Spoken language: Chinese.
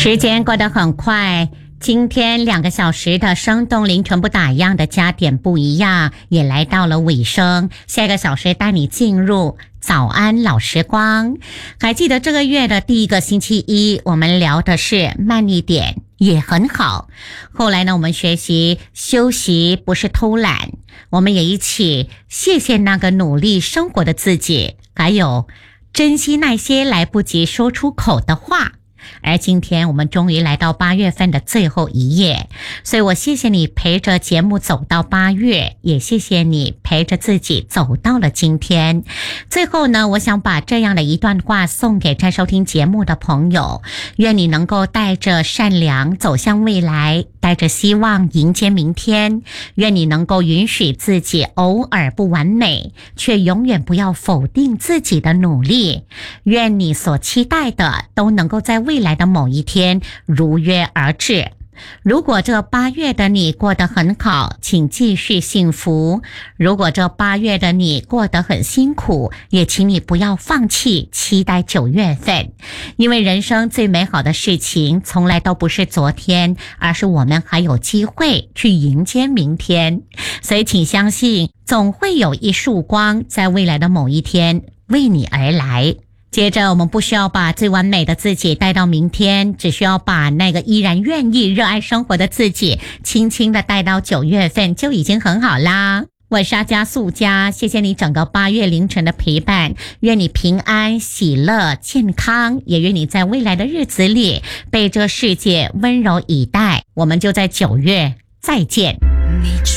时间过得很快，今天2个小时的生动零全不打烊的加点不一样也来到了尾声，下一个小时带你进入早安老时光。还记得这个月的第一个星期一，我们聊的是慢一点也很好。后来呢，我们学习休息不是偷懒，我们也一起谢谢那个努力生活的自己，还有珍惜那些来不及说出口的话。而今天我们终于来到8月份的最后一页，所以我谢谢你陪着节目走到8月，也谢谢你陪着自己走到了今天。最后呢，我想把这样的一段话送给在收听节目的朋友，愿你能够带着善良走向未来，带着希望迎接明天，愿你能够允许自己偶尔不完美，却永远不要否定自己的努力，愿你所期待的都能够在未来的某一天如约而至。如果这8月的你过得很好，请继续幸福；如果这8月的你过得很辛苦，也请你不要放弃，期待9月份。因为人生最美好的事情从来都不是昨天，而是我们还有机会去迎接明天。所以请相信，总会有一束光在未来的某一天为你而来。接着我们不需要把最完美的自己带到明天，只需要把那个依然愿意热爱生活的自己轻轻的带到9月份就已经很好啦。我是阿加素佳，谢谢你整个8月凌晨的陪伴，愿你平安喜乐健康，也愿你在未来的日子里被这世界温柔以待。我们就在9月再见。